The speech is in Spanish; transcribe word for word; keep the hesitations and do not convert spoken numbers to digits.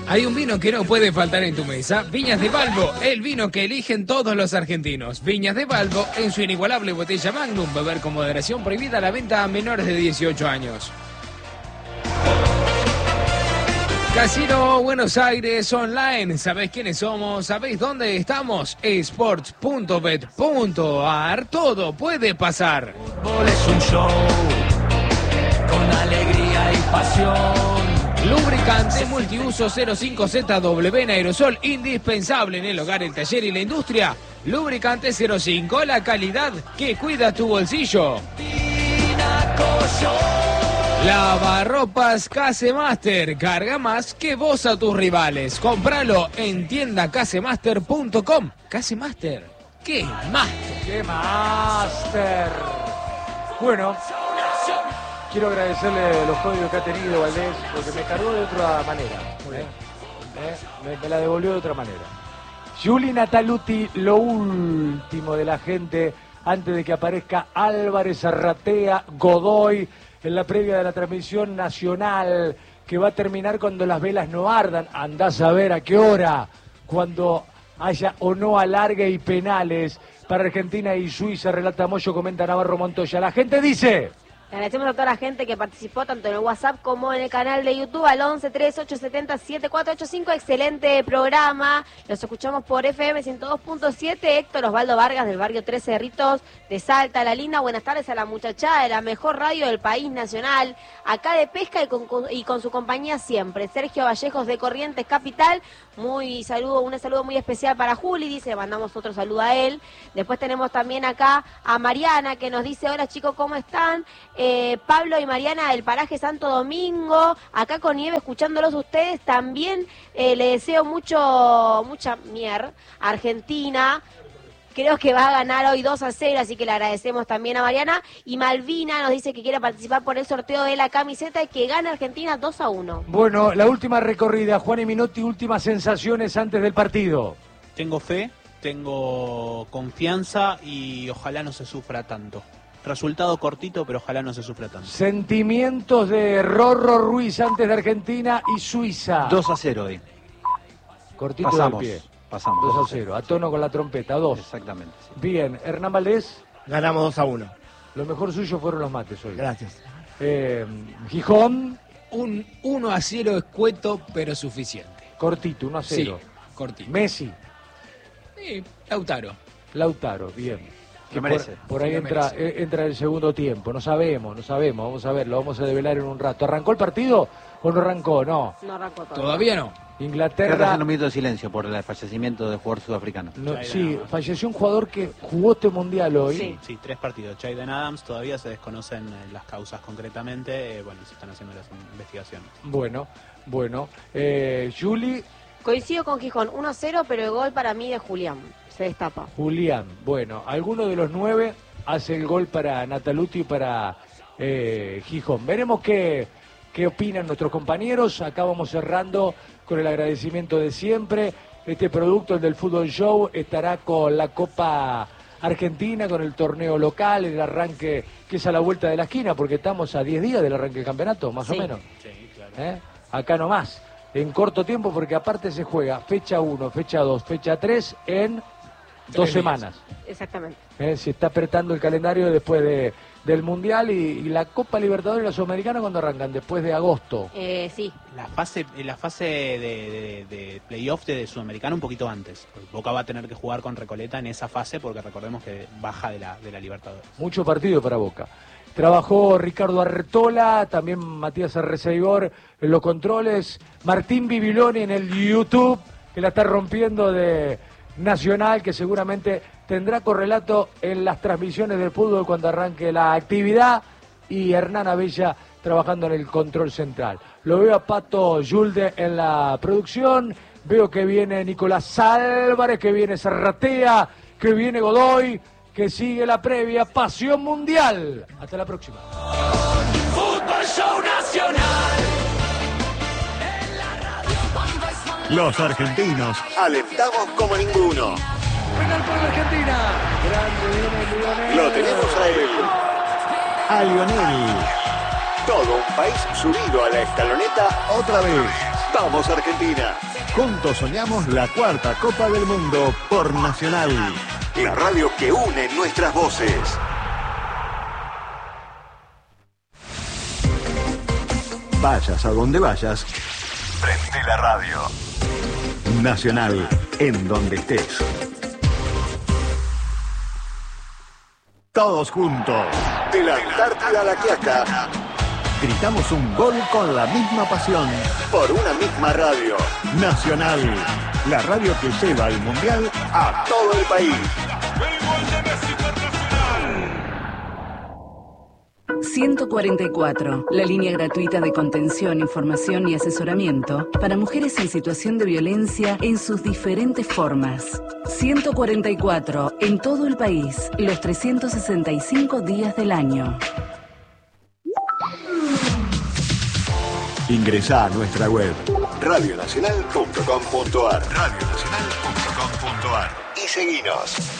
Hay un vino que no puede faltar en tu mesa, Viñas de Balbo, el vino que eligen todos los argentinos. Viñas de Balbo en su inigualable botella Magnum, beber con moderación, prohibida la venta a menores de dieciocho años. Casino Buenos Aires Online, ¿sabéis quiénes somos? ¿Sabéis dónde estamos? sports punto bet punto a r, todo puede pasar. Fútbol es un show con alegría y pasión. Lubricante multiuso cero cinco Z W en aerosol, indispensable en el hogar, el taller y la industria. Lubricante cero cinco, la calidad que cuida tu bolsillo. Lavarropas Casemaster, carga más que vos a tus rivales. Compralo en tienda casemaster punto com. Casemaster, ¿qué master? ¡Qué master! Bueno, quiero agradecerle los códigos que ha tenido Valdés, porque me cargó de otra manera. ¿eh? ¿Eh? Me, me la devolvió de otra manera. Juli Nataluti, lo último de la gente, antes de que aparezca Álvarez, Arratea, Godoy, en la previa de la transmisión nacional, que va a terminar cuando las velas no ardan. Andás a ver a qué hora, cuando haya o no alargue y penales para Argentina y Suiza, relata Moyo, comenta Navarro Montoya. La gente dice... Le agradecemos a toda la gente que participó tanto en el WhatsApp como en el canal de YouTube al once treinta y ocho setenta siete cuatro ocho cinco. Excelente programa. Los escuchamos por F M ciento dos punto siete. Héctor Osvaldo Vargas del barrio trece Cerritos de Salta, La Linda. Buenas tardes a la muchachada de la mejor radio del país nacional. Acá de pesca y con, y con su compañía siempre. Sergio Vallejos de Corrientes Capital. Muy saludo, un saludo muy especial para Juli, dice, mandamos otro saludo a él. Después tenemos también acá a Mariana que nos dice, hola chicos, ¿cómo están? Eh, Pablo y Mariana del paraje Santo Domingo, acá con nieve escuchándolos ustedes. También eh, le deseo mucho, mucha mier a Argentina. Creo que va a ganar hoy dos a cero, así que le agradecemos también a Mariana. Y Malvina nos dice que quiere participar por el sorteo de la camiseta y que gana Argentina dos a uno. Bueno, la última recorrida, Juan y Minotti, últimas sensaciones antes del partido. Tengo fe, tengo confianza y ojalá no se sufra tanto. Resultado cortito, pero ojalá no se sufra tanto. Sentimientos de Rorro Ruiz antes de Argentina y Suiza. dos a cero hoy. Cortito Pasamos. del pie. Pasamos. dos a cero, a tono con la trompeta, dos. Exactamente. Sí. Bien, Hernán Valdés. Ganamos dos a uno. Lo mejor suyo fueron los mates hoy. Gracias. Eh, Gijón. Un uno a cero escueto, pero suficiente. Cortito, uno a cero. Sí, cortito. Messi. Sí, Lautaro. Lautaro, bien. ¿Qué merece? Por, por ahí Sí, entra, merece. eh, entra el segundo tiempo. No sabemos, no sabemos. Vamos a ver, lo vamos a develar en un rato. ¿Arrancó el partido o no arrancó? No. No arrancó todo. Todavía no. Quiero Inglaterra. hacer un minuto de silencio por el fallecimiento del jugador sudafricano. No, Chayden sí, Adams. falleció un jugador que jugó este mundial hoy. Sí. Sí, tres partidos. Chayden Adams, todavía se desconocen eh, las causas concretamente. Eh, bueno, se están haciendo las investigaciones. Bueno, bueno. Eh, Juli, Coincido con Gijón, uno a cero, pero el gol para mí de Julián. Se destapa. Julián. Bueno, alguno de los nueve hace el gol para Nataluti y para eh, Gijón. Veremos qué, qué opinan nuestros compañeros. Acá vamos cerrando con el agradecimiento de siempre. Este producto, el del Fútbol Show, estará con la Copa Argentina, con el torneo local, el arranque que es a la vuelta de la esquina, porque estamos a diez días del arranque del campeonato, más Sí. o menos. Sí, claro. ¿Eh? Acá nomás, en corto tiempo, porque aparte se juega fecha uno, fecha dos, fecha tres en dos días. semanas. Exactamente. ¿Eh? Se está apretando el calendario después de, del Mundial y, y la Copa Libertadores y la Sudamericana cuando arrancan, después de agosto. Eh, sí. La fase, la fase de, de, de playoff de Sudamericana un poquito antes. Boca va a tener que jugar con Recoleta en esa fase porque recordemos que baja de la, de la Libertadores. Mucho partido para Boca. Trabajó Ricardo Artola, también Matías Arreceibor en los controles, Martín Bibiloni en el YouTube, que la está rompiendo de Nacional, que seguramente tendrá correlato en las transmisiones del fútbol cuando arranque la actividad, y Hernán Abella trabajando en el control central. Lo veo a Pato Yulde en la producción, veo que viene Nicolás Álvarez, que viene Zarratea, que viene Godoy, que sigue la previa Pasión Mundial. Hasta la próxima. Fútbol Show Nacional. Los argentinos alentamos como ninguno. Penal por la Argentina. Grande Lionel, Lionel. Lo tenemos a él. A Lionel. Todo un país subido a la escaloneta otra vez. Vamos Argentina. Juntos soñamos la cuarta Copa del Mundo por Nacional. La radio que une nuestras voces. Vayas a donde vayas, prende la radio. Nacional, en donde estés. Todos juntos, de la Antártida a la Quiaca, gritamos un gol con la misma pasión, por una misma radio. Nacional, la radio que lleva el Mundial a todo el país. ciento cuarenta y cuatro, la línea gratuita de contención, información y asesoramiento para mujeres en situación de violencia en sus diferentes formas. ciento cuarenta y cuatro, en todo el país, los trescientos sesenta y cinco días del año. Ingresá a nuestra web radio nacional punto com punto ar radio nacional punto com punto ar y seguinos.